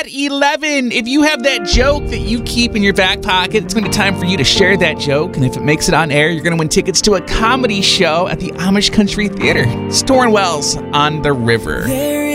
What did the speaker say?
at 11. If you have that joke that you keep in your back pocket, it's going to be time for you to share that joke. And if it makes it on air, you're going to win tickets to a comedy show at the Amish Country Theater. Storing Wells on the River.